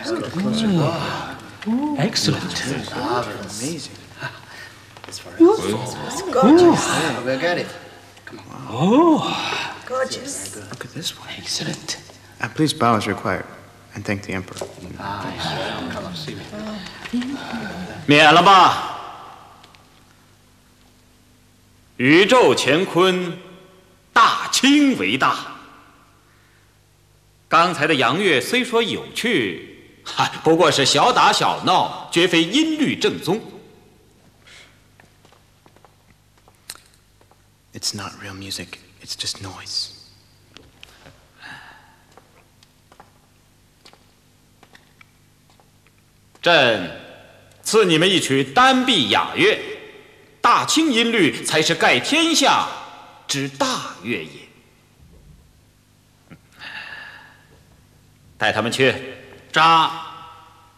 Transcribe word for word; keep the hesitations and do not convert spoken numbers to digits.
Excellent. Amazing. It's gorgeous. We'll get it. Come on. Oh, Gorgeous. Look at this one. excellent. Uh, please bow as required, and thank the emperor. Come on, see me. 免了吧。宇宙乾坤，大清为大。刚才的洋乐虽说有趣，哈，不过是小打小闹，绝非音律正宗。 It's not real music. It's just noise. 朕赐你们一曲单臂雅乐，大清音律才是盖天下之大乐也。带他们去。扎。